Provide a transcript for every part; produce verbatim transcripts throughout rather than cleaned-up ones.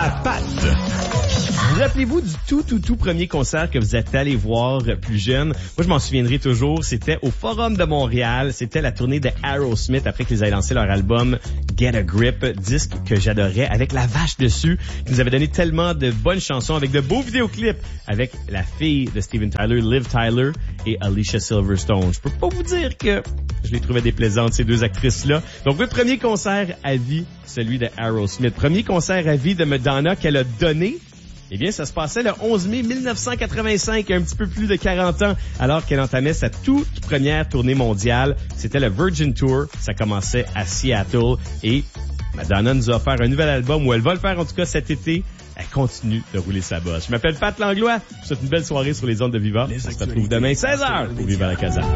à Pat. Vous rappelez-vous du tout, tout, tout premier concert que vous êtes allé voir plus jeune? Moi, je m'en souviendrai toujours. C'était au Forum de Montréal. C'était la tournée de Aerosmith après qu'ils aient lancé leur album Get a Grip, disque que j'adorais, avec la vache dessus, qui nous avait donné tellement de bonnes chansons, avec de beaux vidéoclips, avec la fille de Steven Tyler, Liv Tyler, et Alicia Silverstone. Je peux pas vous dire que je les trouvais déplaisantes, ces deux actrices-là. Donc, le premier concert à vie, celui de Aerosmith. Premier concert à vie de Madonna qu'elle a donné. Eh bien, ça se passait le onze mai mille neuf cent quatre-vingt-cinq, un petit peu plus de quarante ans, alors qu'elle entamait sa toute première tournée mondiale. C'était le Virgin Tour. Ça commençait à Seattle et Madonna nous a offert un nouvel album, où elle va le faire en tout cas cet été. Elle continue de rouler sa bosse. Je m'appelle Pat Langlois. Je vous souhaite une belle soirée sur les ondes de Viva. On se retrouve demain seize heures pour Viva la Casa.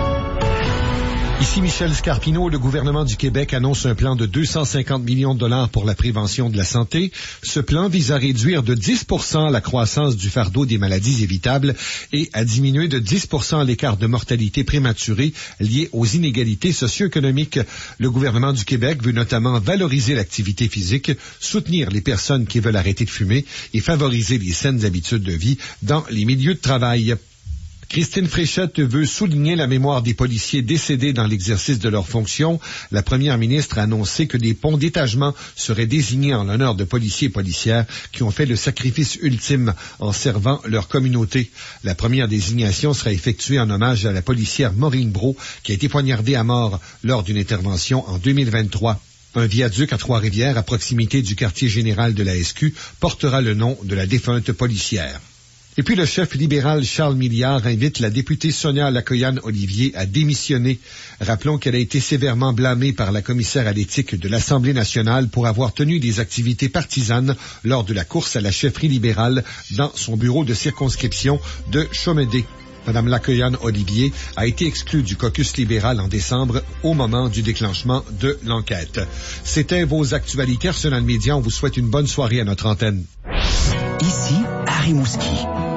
Ici Michel Scarpino. Le gouvernement du Québec annonce un plan de deux cent cinquante millions de dollars pour la prévention de la santé. Ce plan vise à réduire de dix pour cent la croissance du fardeau des maladies évitables et à diminuer de dix pour cent l'écart de mortalité prématurée lié aux inégalités socio-économiques. Le gouvernement du Québec veut notamment valoriser l'activité physique, soutenir les personnes qui veulent arrêter de fumer et favoriser les saines habitudes de vie dans les milieux de travail. Christine Fréchette veut souligner la mémoire des policiers décédés dans l'exercice de leurs fonctions. La première ministre a annoncé que des ponts d'étagement seraient désignés en l'honneur de policiers et policières qui ont fait le sacrifice ultime en servant leur communauté. La première désignation sera effectuée en hommage à la policière Maureen Brault qui a été poignardée à mort lors d'une intervention en deux mille vingt-trois. Un viaduc à Trois-Rivières, à proximité du quartier général de la S Q, portera le nom de la défunte policière. Et puis le chef libéral Charles Milliard invite la députée Sonia Lacoyan-Olivier à démissionner. Rappelons qu'elle a été sévèrement blâmée par la commissaire à l'éthique de l'Assemblée nationale pour avoir tenu des activités partisanes lors de la course à la chefferie libérale dans son bureau de circonscription de Chomédé. Madame Lacoyan-Olivier a été exclue du caucus libéral en décembre au moment du déclenchement de l'enquête. C'était vos actualités. Arsenal Média, on vous souhaite une bonne soirée à notre antenne. Ici, Harry Mouski.